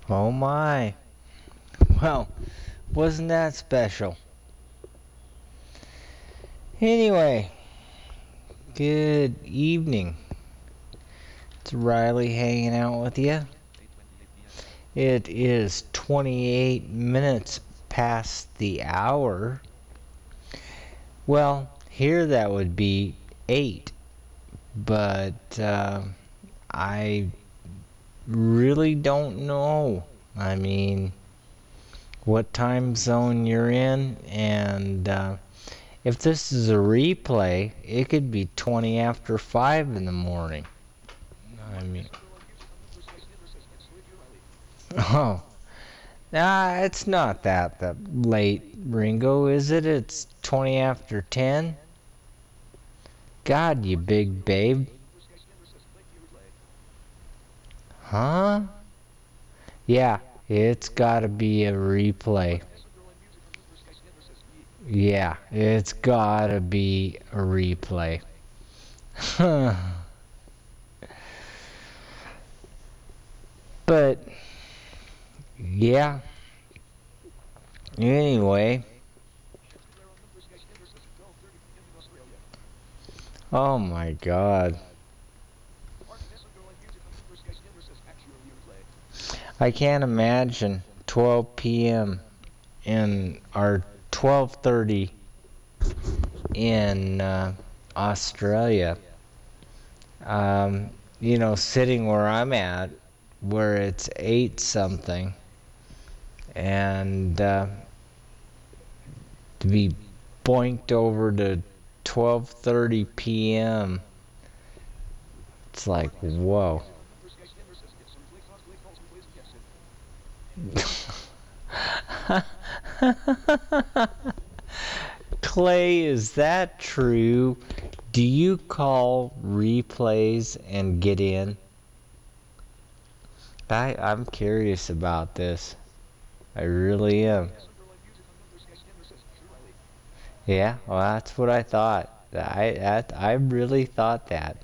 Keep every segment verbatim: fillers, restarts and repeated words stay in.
Oh my. Well, wasn't that special? Anyway, good evening. It's Riley hanging out with you. It is twenty-eight minutes past the hour. Well, here that would be eight, but uh, I really don't know. I mean, what time zone you're in, and uh, if this is a replay, it could be twenty after five in the morning. I mean, oh, nah, it's not that that late, Ringo, is it? It's twenty after ten. God, you big babe. Huh? Yeah, it's gotta be a replay. Yeah, it's gotta be a replay. But, yeah. Anyway. Oh my god. I can't imagine twelve p m in our twelve thirty in uh, Australia. Um, you know, sitting where I'm at, where it's eight something, and uh, to be boinked over to twelve thirty p m. It's like, whoa. Clay, is that true? Do you call replays and get in? I, I'm curious about this. I really am. Yeah, well, that's what I thought. I that, I really thought that.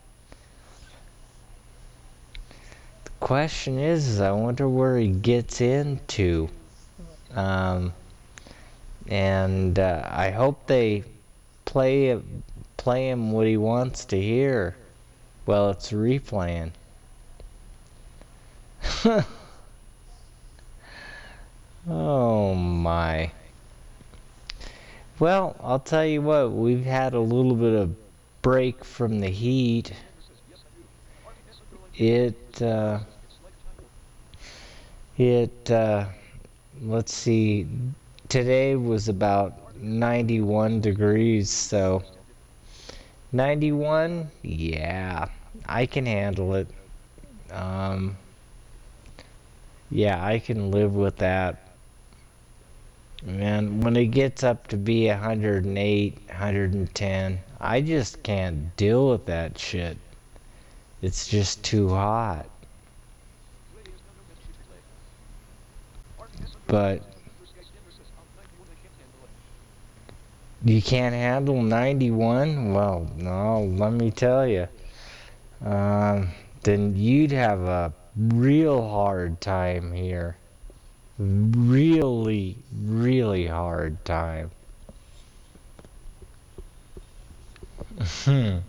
The question is, is I wonder where he gets into. Um, and uh, I hope they play play him what he wants to hear. Well, it's replaying. Oh my. Well, I'll tell you what, we've had a little bit of break from the heat. It, uh, it, uh, let's see, today was about ninety-one degrees, so ninety-one, yeah, I can handle it. Um, yeah, I can live with that. And when it gets up to be one hundred eight, one hundred ten, I just can't deal with that shit. It's just too hot. But you can't handle ninety-one? Well, no, let me tell you. Um, then you'd have a real hard time here. Really, really hard time. Hmm.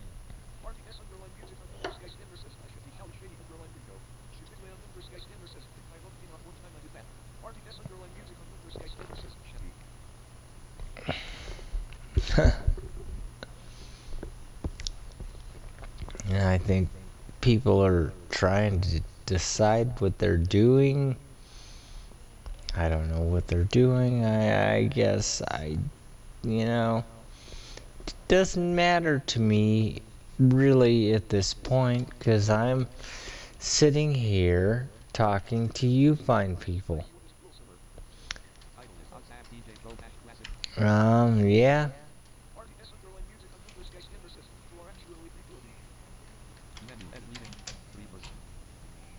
And I think people are trying to decide what they're doing. I don't know what they're doing. I, I guess I, you know, it doesn't matter to me really at this point because I'm sitting here talking to you fine people. Um, yeah,